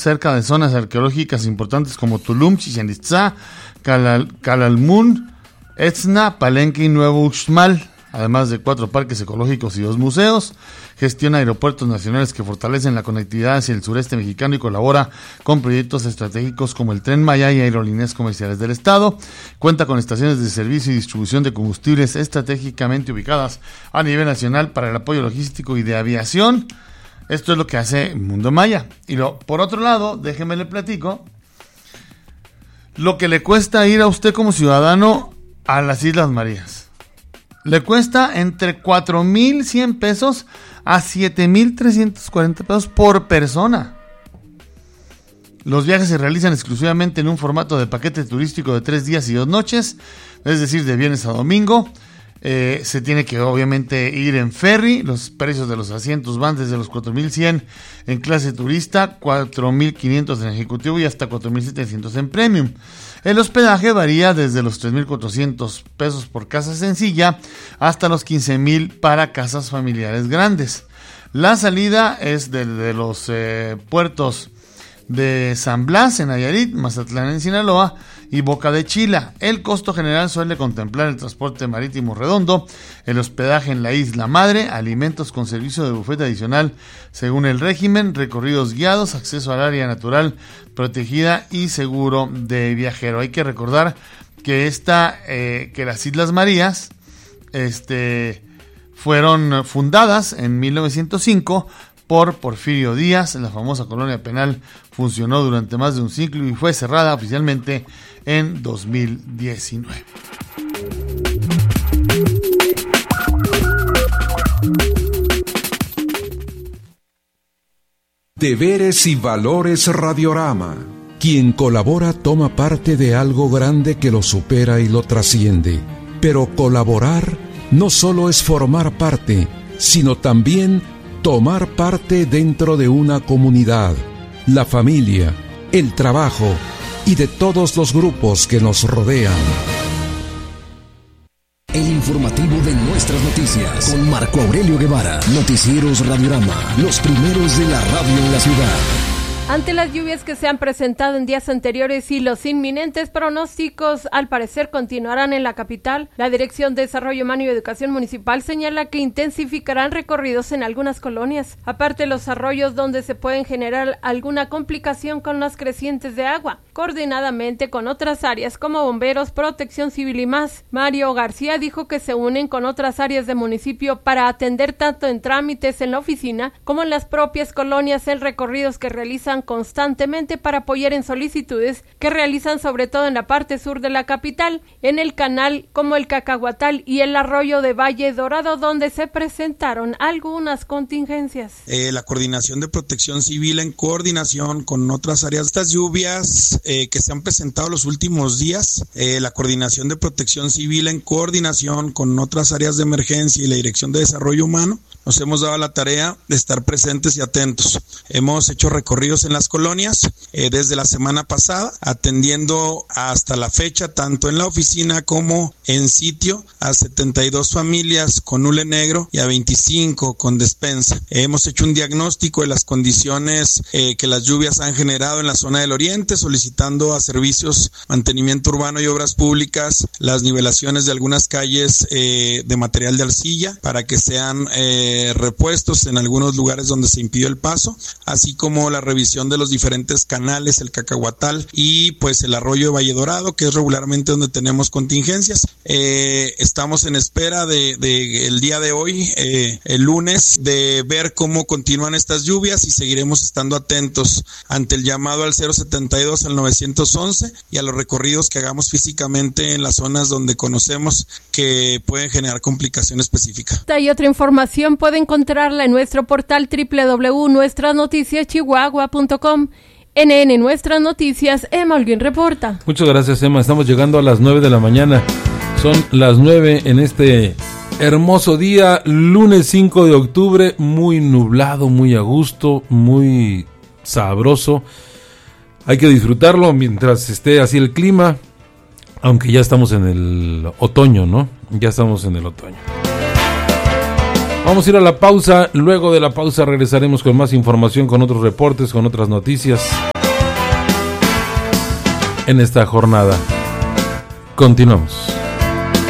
cerca de zonas arqueológicas importantes como Tulum, Chichén Itzá, Calalmún, Etzna, Palenque y Nuevo Uxmal, además de 4 parques ecológicos y 2 museos. Gestiona aeropuertos nacionales que fortalecen la conectividad hacia el sureste mexicano y colabora con proyectos estratégicos como el Tren Maya y aerolíneas comerciales del estado. Cuenta con estaciones de servicio y distribución de combustibles estratégicamente ubicadas a nivel nacional para el apoyo logístico y de aviación. Esto es lo que hace Mundo Maya. Y por otro lado, déjeme le platico lo que le cuesta ir a usted como ciudadano a las Islas Marías. Le cuesta entre 4,100 pesos a 7,340 pesos por persona. Los viajes se realizan exclusivamente en un formato de paquete turístico de 3 días y 2 noches, es decir, de viernes a domingo. Se tiene que obviamente ir en ferry. Los precios de los asientos van desde los 4,100 en clase turista, 4,500 en ejecutivo y hasta 4,700 en premium. El hospedaje varía desde los 3,400 pesos por casa sencilla hasta los 15,000 para casas familiares grandes. La salida es desde los puertos de San Blas en Nayarit, Mazatlán en Sinaloa y Boca de Chila. El costo general suele contemplar el transporte marítimo redondo, el hospedaje en la isla madre, alimentos con servicio de buffet adicional según el régimen, recorridos guiados, acceso al área natural protegida y seguro de viajero. Hay que recordar que que las Islas Marías fueron fundadas en 1905 por Porfirio Díaz. La famosa colonia penal funcionó durante más de un siglo y fue cerrada oficialmente en 2019. Deberes y Valores Radiorama. Quien colabora toma parte de algo grande que lo supera y lo trasciende. Pero colaborar no solo es formar parte, sino también tomar parte dentro de una comunidad, la familia, el trabajo y de todos los grupos que nos rodean. El informativo de nuestras noticias con Marco Aurelio Guevara. Noticieros Radiorama, los primeros de la radio en la ciudad. Ante las lluvias que se han presentado en días anteriores y los inminentes pronósticos al parecer continuarán en la capital, la Dirección de Desarrollo Humano y Educación Municipal señala que intensificarán recorridos en algunas colonias, aparte de los arroyos donde se pueden generar alguna complicación con las crecientes de agua, coordinadamente con otras áreas como bomberos, protección civil y más. Mario García dijo que se unen con otras áreas del municipio para atender tanto en trámites en la oficina como en las propias colonias en recorridos que realizan constantemente para apoyar en solicitudes que realizan sobre todo en la parte sur de la capital, en el canal como el Cacahuatal y el arroyo de Valle Dorado, donde se presentaron algunas contingencias. La coordinación de protección civil en coordinación con otras áreas, estas lluvias que se han presentado los últimos días, la coordinación de protección civil en coordinación con otras áreas de emergencia y la Dirección de Desarrollo Humano, nos hemos dado la tarea de estar presentes y atentos. Hemos hecho recorridos en las colonias desde la semana pasada, atendiendo hasta la fecha, tanto en la oficina como en sitio, a 72 familias con hule negro y a 25 con despensa. Hemos hecho un diagnóstico de las condiciones que las lluvias han generado en la zona del oriente, solicitando a servicios, mantenimiento urbano y obras públicas las nivelaciones de algunas calles de material de arcilla para que sean repuestos en algunos lugares donde se impidió el paso, así como la revisión de los diferentes canales, el Cacahuatal y pues el arroyo de Valle Dorado, que es regularmente donde tenemos contingencias. Estamos en espera de el día de hoy, el lunes, de ver cómo continúan estas lluvias y seguiremos estando atentos ante el llamado al 072 al 911 y a los recorridos que hagamos físicamente en las zonas donde conocemos que pueden generar complicación específica. Y otra información puede encontrarla en nuestro portal www.nuestranoticiaschihuahua.com. NN Nuestras Noticias, Emma Holguín reporta. Muchas gracias, Emma. Estamos llegando a las 9 de la mañana. Son las 9 en este hermoso día, lunes 5 de octubre, muy nublado, muy a gusto, muy sabroso. Hay que disfrutarlo mientras esté así el clima, aunque ya estamos en el otoño, ¿no? Ya estamos en el otoño. Vamos a ir a la pausa. Luego de la pausa regresaremos con más información, con otros reportes, con otras noticias. en esta jornada. Continuamos.